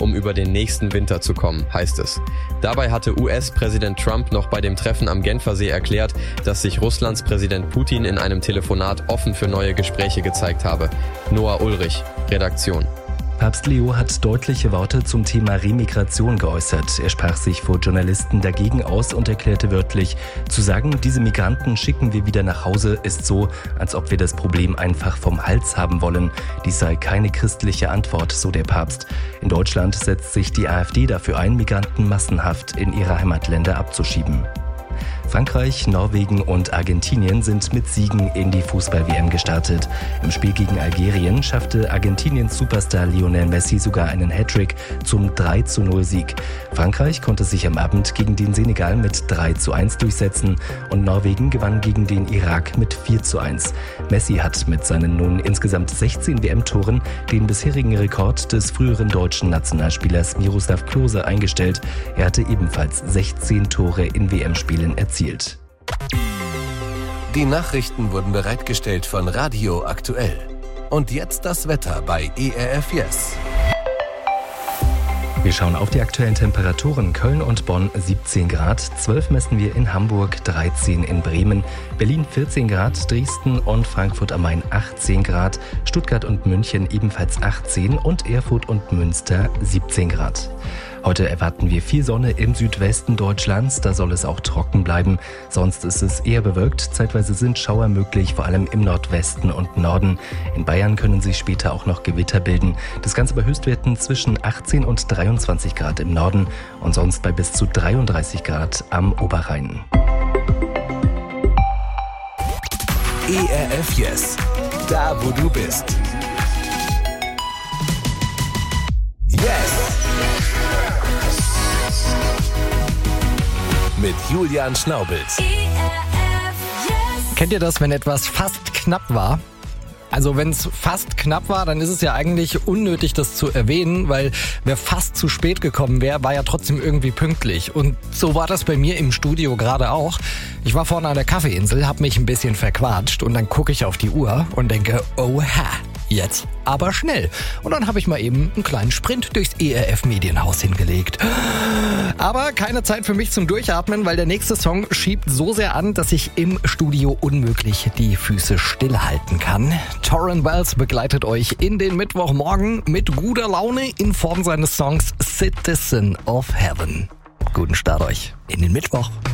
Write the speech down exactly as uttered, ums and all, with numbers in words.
um über den nächsten Winter zu kommen, heißt es. Dabei hatte U S-Präsident Trump noch bei dem Treffen am Genfersee erklärt, dass sich Russlands Präsident Putin in einem Telefonat offen für neue Gespräche gezeigt habe. Noah Ulrich, Redaktion. Papst Leo hat deutliche Worte zum Thema Remigration geäußert. Er sprach sich vor Journalisten dagegen aus und erklärte wörtlich, zu sagen, diese Migranten schicken wir wieder nach Hause, ist so, als ob wir das Problem einfach vom Hals haben wollen. Dies sei keine christliche Antwort, so der Papst. In Deutschland setzt sich die AfD dafür ein, Migranten massenhaft in ihre Heimatländer abzuschieben. Frankreich, Norwegen und Argentinien sind mit Siegen in die Fußball-W M gestartet. Im Spiel gegen Algerien schaffte Argentiniens Superstar Lionel Messi sogar einen Hattrick zum drei zu null Sieg. Frankreich konnte sich am Abend gegen den Senegal mit drei zu eins durchsetzen und Norwegen gewann gegen den Irak mit vier zu eins. Messi hat mit seinen nun insgesamt sechzehn W M-Toren den bisherigen Rekord des früheren deutschen Nationalspielers Miroslav Klose eingestellt. Er hatte ebenfalls sechzehn Tore in W M-Spielen erzielt. Die Nachrichten wurden bereitgestellt von Radio Aktuell. Und jetzt das Wetter bei E R F Yes. Wir schauen auf die aktuellen Temperaturen. Köln und Bonn siebzehn Grad, zwölf messen wir in Hamburg, dreizehn in Bremen, Berlin vierzehn Grad, Dresden und Frankfurt am Main achtzehn Grad, Stuttgart und München ebenfalls achtzehn und Erfurt und Münster siebzehn Grad. Heute erwarten wir viel Sonne im Südwesten Deutschlands, da soll es auch trocken bleiben. Sonst ist es eher bewölkt, zeitweise sind Schauer möglich, vor allem im Nordwesten und Norden. In Bayern können sich später auch noch Gewitter bilden. Das Ganze bei Höchstwerten zwischen achtzehn und dreiundzwanzig Grad im Norden und sonst bei bis zu dreiunddreißig Grad am Oberrhein. E R F Yes, da wo du bist. Yes! Mit Julian Schnaubels. Kennt ihr das, wenn etwas fast knapp war? Also wenn es fast knapp war, dann ist es ja eigentlich unnötig, das zu erwähnen, weil wer fast zu spät gekommen wäre, war ja trotzdem irgendwie pünktlich. Und so war das bei mir im Studio gerade auch. Ich war vorne an der Kaffeeinsel, habe mich ein bisschen verquatscht und dann gucke ich auf die Uhr und denke, oha, jetzt aber schnell. Und dann habe ich mal eben einen kleinen Sprint durchs E R F-Medienhaus hingelegt. Aber keine Zeit für mich zum Durchatmen, weil der nächste Song schiebt so sehr an, dass ich im Studio unmöglich die Füße stillhalten kann. Tauren Wells begleitet euch in den Mittwochmorgen mit guter Laune in Form seines Songs Citizen of Heaven. Guten Start euch in den Mittwoch.